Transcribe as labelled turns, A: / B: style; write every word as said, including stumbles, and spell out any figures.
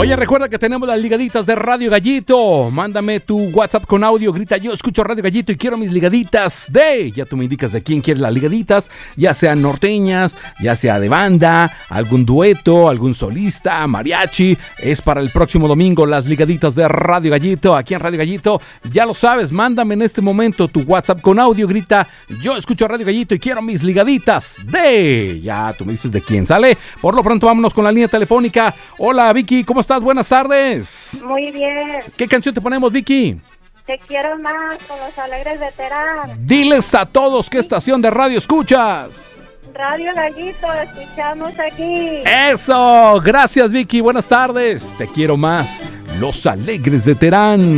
A: Oye, recuerda que tenemos las ligaditas de Radio Gallito. Mándame tu WhatsApp con audio, grita yo escucho Radio Gallito y quiero mis ligaditas de... Ya tú me indicas de quién quieres las ligaditas, ya sean norteñas, ya sea de banda, algún dueto, algún solista, mariachi. Es para el próximo domingo las ligaditas de Radio Gallito, aquí en Radio Gallito. Ya lo sabes, mándame en este momento tu WhatsApp con audio, grita yo escucho Radio Gallito y quiero mis ligaditas de... Ya tú me dices de quién, ¿sale? Por lo pronto vámonos con la línea telefónica. Hola Vicky, ¿cómo estás? Buenas tardes.
B: Muy bien.
A: ¿Qué canción te ponemos, Vicky?
B: Te quiero más con los Alegres de Terán.
A: Diles a todos qué estación de radio escuchas.
B: Radio Gallito, escuchamos aquí.
A: Eso, gracias Vicky, buenas tardes. Te quiero más, Los Alegres de Terán.